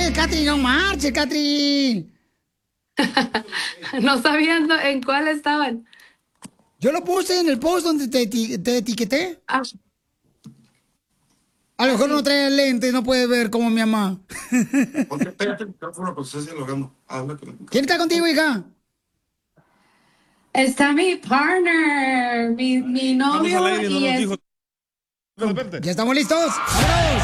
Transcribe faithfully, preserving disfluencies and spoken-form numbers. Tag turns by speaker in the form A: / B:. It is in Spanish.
A: Ay, Catri, no marches, Catri.
B: No sabían en cuál estaban.
A: Yo lo puse en el post donde te, eti- te etiqueté.
B: Ah,
A: A lo mejor
B: sí.
A: no trae lente, no puede ver como mi mamá.
C: Porque pégate el micrófono cuando estés dialogando. Habla con el
A: ¿Quién
C: micrófono.
A: está contigo, hija?
B: Está mi partner, mi, mi
D: Vamos al
B: novio
D: aire y no
B: y
D: nos
B: es
D: dijo. De repente.
A: ¿Ya estamos listos? ¡Vámonos!